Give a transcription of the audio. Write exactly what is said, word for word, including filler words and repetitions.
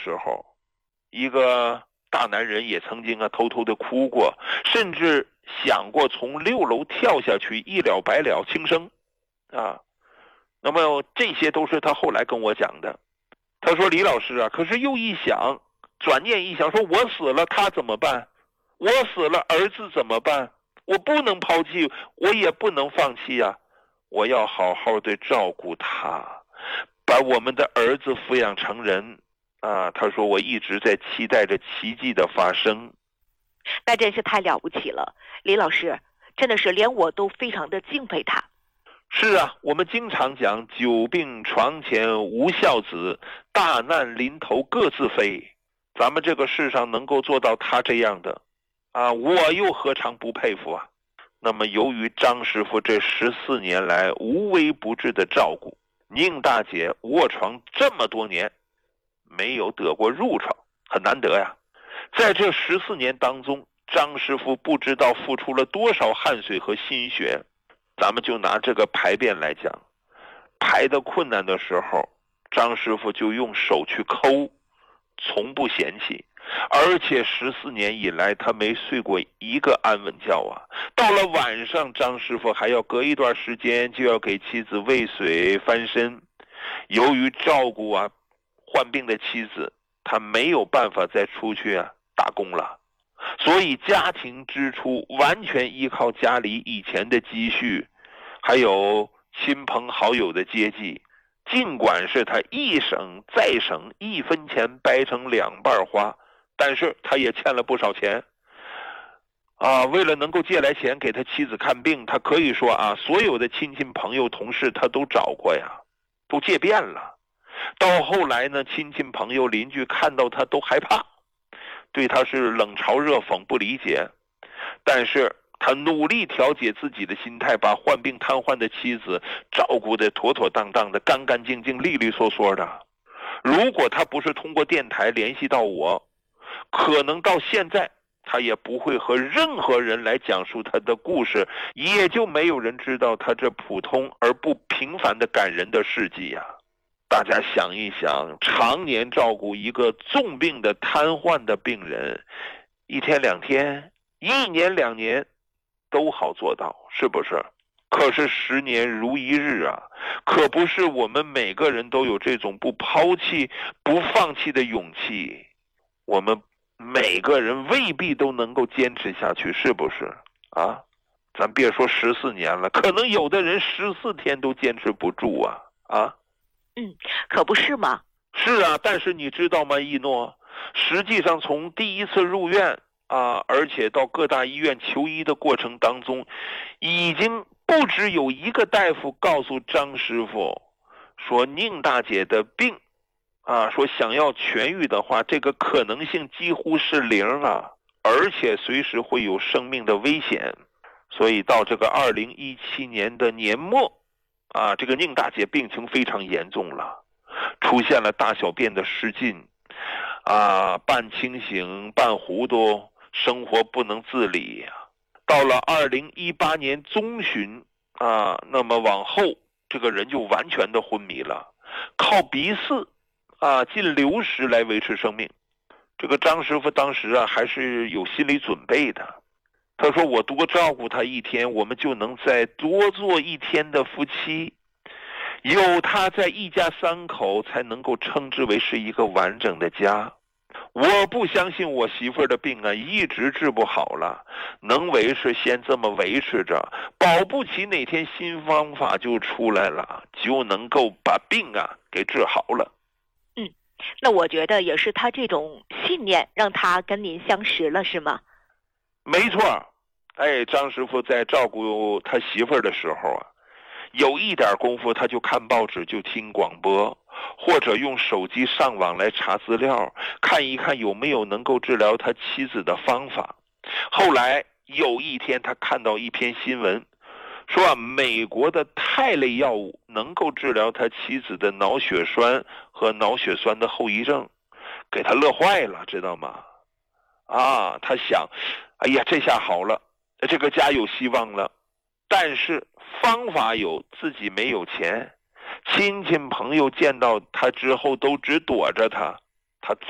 时候，一个大男人也曾经啊偷偷的哭过，甚至想过从六楼跳下去一了百了轻生啊。那么这些都是他后来跟我讲的。他说李老师啊，可是又一想，转念一想，说我死了他怎么办？我死了儿子怎么办？我不能抛弃，我也不能放弃啊，我要好好的照顾他，把我们的儿子抚养成人啊。他说我一直在期待着奇迹的发生。 那真是太了不起了，李老师，真的是连我都非常的敬佩他。 是啊，我们经常讲久病床前无孝子，大难临头各自飞。咱们这个世上能够做到他这样的啊，我又何尝不佩服啊。那么由于张师傅这十四年来无微不至的照顾，宁大姐卧床这么多年没有得过褥疮，很难得呀。在这十四年当中，张师傅不知道付出了多少汗水和心血。咱们就拿这个排便来讲，排的困难的时候，张师傅就用手去抠，从不嫌弃。而且十四年以来他没睡过一个安稳觉啊。到了晚上，张师傅还要隔一段时间就要给妻子喂水翻身。由于照顾啊患病的妻子，他没有办法再出去啊打工了，所以家庭支出完全依靠家里以前的积蓄，还有亲朋好友的接济。尽管是他一省再省，一分钱掰成两半花，但是他也欠了不少钱啊。为了能够借来钱给他妻子看病，他可以说啊，所有的亲戚朋友同事他都找过呀，都借遍了。到后来呢，亲戚朋友邻居看到他都害怕，对他是冷嘲热讽不理解。但是他努力调节自己的心态，把患病瘫痪的妻子照顾得妥妥当当的，干干净净，利利索索的。如果他不是通过电台联系到我，可能到现在他也不会和任何人来讲述他的故事，也就没有人知道他这普通而不平凡的感人的事迹呀。大家想一想，常年照顾一个重病的瘫痪的病人，一天两天，一年两年都好做到，是不是？可是十年如一日啊，可不是我们每个人都有这种不抛弃不放弃的勇气。我们每个人未必都能够坚持下去，是不是啊？咱别说十四年了，可能有的人十四天都坚持不住啊啊！ 嗯，可不是吗？ 是啊，但是你知道吗，一诺，实际上从第一次入院啊，而且到各大医院求医的过程当中，已经不只有一个大夫告诉张师傅说，宁大姐的病啊，说想要痊愈的话，这个可能性几乎是零啊，而且随时会有生命的危险。所以到这个二零一七年的年末啊，这个宁大姐病情非常严重了，出现了大小便的失禁啊，半清醒半糊涂，生活不能自理。到了二零一八年中旬啊，那么往后这个人就完全的昏迷了，靠鼻饲啊进流食来维持生命。这个张师傅当时啊还是有心理准备的，他说我多照顾他一天，我们就能再多做一天的夫妻，有他在一家三口才能够称之为是一个完整的家。我不相信我媳妇儿的病啊一直治不好了，能维持先这么维持着，保不齐哪天新方法就出来了，就能够把病啊给治好了。 嗯，那我觉得也是他这种信念让他跟您相识了，是吗？ 没错。哎，张师傅在照顾他媳妇儿的时候啊，有一点功夫他就看报纸，就听广播，或者用手机上网来查资料，看一看有没有能够治疗他妻子的方法。后来有一天他看到一篇新闻，说啊，美国的肽类药物能够治疗他妻子的脑血栓和脑血栓的后遗症，给他乐坏了，知道吗？啊，他想，哎呀，这下好了，这个家有希望了。但是方法有，自己没有钱，亲戚朋友见到他之后都只躲着他，他